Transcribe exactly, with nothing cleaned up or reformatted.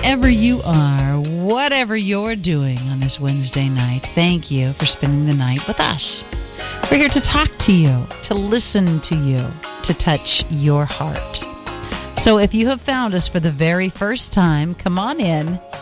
wherever you are, whatever you're doing on this Wednesday night, thank you for spending the night with us. We're here to talk to you, to listen to you, to touch your heart. So if you have found us for the very first time, come on in,